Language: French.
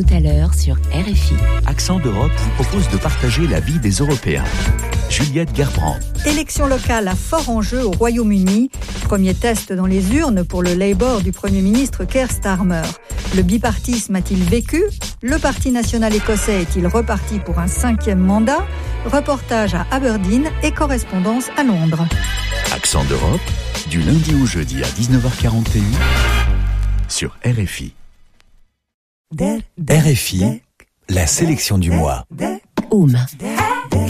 tout à l'heure sur RFI. Accent d'Europe vous propose de partager la vie des Européens. Juliette Gerbrand. Élection locale à fort enjeu au Royaume-Uni. Premier test dans les urnes pour le Labour du Premier ministre Keir Starmer. Le bipartisme a-t-il vécu ? Le Parti national écossais est-il reparti pour un 5e mandat ? Reportage à Aberdeen et correspondance à Londres. Accent d'Europe, du lundi au jeudi à 19h41 sur RFI. RFI, la sélection du mois. Oum.